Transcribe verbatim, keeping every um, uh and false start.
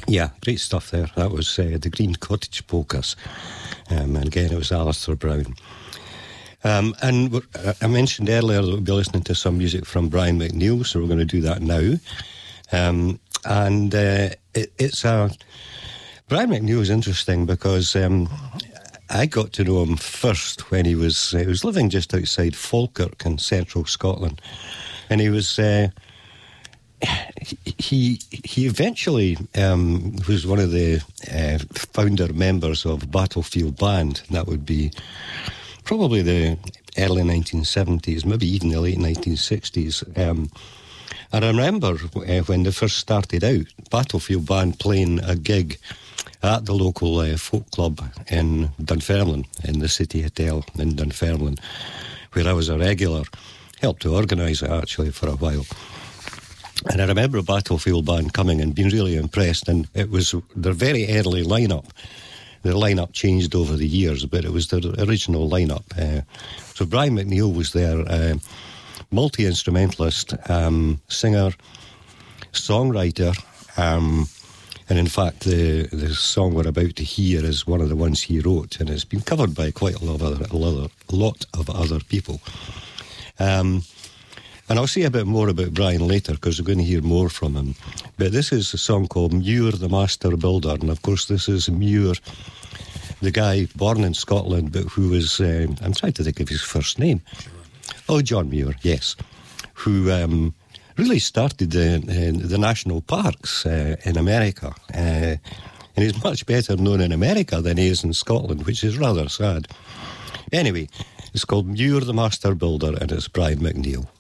Yeah, great stuff there. That was uh, the Green Cottage Polkas. Um, and again, it was Alistair Brown. Um, and I mentioned earlier that we'll be listening to some music from Brian McNeill, so we're going to do that now. Um, and uh, it, it's a... Brian McNeill is interesting because um, I got to know him first when he was... Uh, he was living just outside Falkirk in central Scotland. And he was... Uh, He he eventually um, was one of the uh, founder members of Battlefield Band. That would be probably the early nineteen seventies, maybe even the late nineteen sixties. Um, and I remember uh, when they first started out, Battlefield Band playing a gig at the local uh, folk club in Dunfermline, in the City Hotel in Dunfermline, where I was a regular. Helped to organise it, actually, for a while. And I remember a Battlefield Band coming and being really impressed, and it was their very early lineup. Their lineup changed over the years, but it was their original lineup. Uh, so Brian McNeill was there, uh, multi-instrumentalist, um, singer, songwriter, um, and in fact the the song we're about to hear is one of the ones he wrote, and it's been covered by quite a lot of other, a lot, a lot of other people. Um, And I'll say a bit more about Brian later because we're going to hear more from him. But this is a song called Muir the Master Builder. And of course, this is Muir, the guy born in Scotland, but who was, uh, I'm trying to think of his first name. Oh, John Muir, yes. Who um, really started the, uh, the national parks uh, in America. Uh, and he's much better known in America than he is in Scotland, which is rather sad. Anyway, it's called Muir the Master Builder, and it's Brian McNeill.